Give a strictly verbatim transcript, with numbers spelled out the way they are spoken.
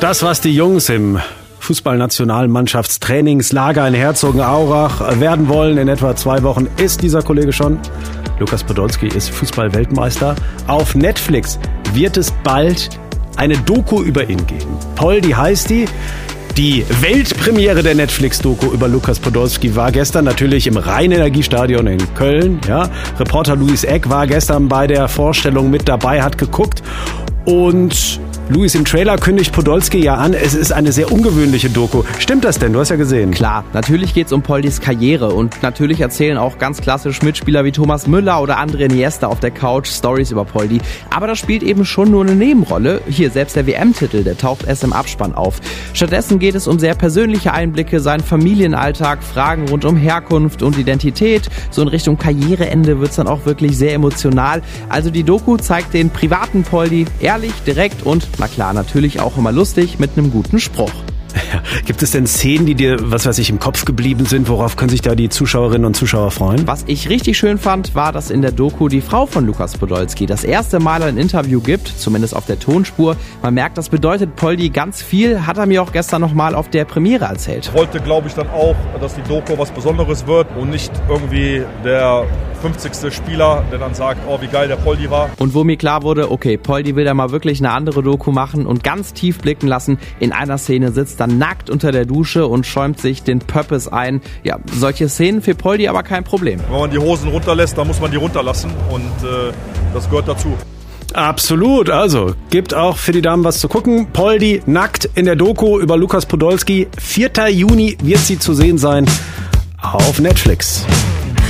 Das, was die Jungs im Fußballnationalmannschaftstrainingslager in Herzogenaurach werden wollen in etwa zwei Wochen, ist dieser Kollege schon. Lukas Podolski ist Fußball-Weltmeister. Auf Netflix wird es bald eine Doku über ihn geben. Poldi heißt die. Die Weltpremiere der Netflix-Doku über Lukas Podolski war gestern natürlich im Rhein-Energiestadion in Köln. Ja. Reporter Luis Eck war gestern bei der Vorstellung mit dabei, hat geguckt. Und Luis, im Trailer kündigt Podolski ja an, es ist eine sehr ungewöhnliche Doku. Stimmt das denn? Du hast ja gesehen. Klar, natürlich geht's um Poldis Karriere und natürlich erzählen auch ganz klassisch Mitspieler wie Thomas Müller oder André Iniesta auf der Couch Stories über Poldi. Aber das spielt eben schon nur eine Nebenrolle. Hier, selbst der W M-Titel, der taucht erst im Abspann auf. Stattdessen geht es um sehr persönliche Einblicke, seinen Familienalltag, Fragen rund um Herkunft und Identität. So in Richtung Karriereende wird's dann auch wirklich sehr emotional. Also die Doku zeigt den privaten Poldi ehrlich, direkt und na klar, natürlich auch immer lustig mit einem guten Spruch. Ja. Gibt es denn Szenen, die dir, was weiß ich, im Kopf geblieben sind? Worauf können sich da die Zuschauerinnen und Zuschauer freuen? Was ich richtig schön fand, war, dass in der Doku die Frau von Lukas Podolski das erste Mal ein Interview gibt, zumindest auf der Tonspur. Man merkt, das bedeutet Poldi ganz viel, hat er mir auch gestern nochmal auf der Premiere erzählt. Ich wollte, glaube ich, dann auch, dass die Doku was Besonderes wird und nicht irgendwie der fünfzigste Spieler, der dann sagt, oh, wie geil der Poldi war. Und wo mir klar wurde, okay, Poldi will da mal wirklich eine andere Doku machen und ganz tief blicken lassen. In einer Szene sitzt dann nackt unter der Dusche und schäumt sich den Pöppes ein. Ja, solche Szenen für Poldi aber kein Problem. Wenn man die Hosen runterlässt, dann muss man die runterlassen und äh, das gehört dazu. Absolut, also gibt auch für die Damen was zu gucken. Poldi nackt in der Doku über Lukas Podolski. vierter Juni wird sie zu sehen sein auf Netflix.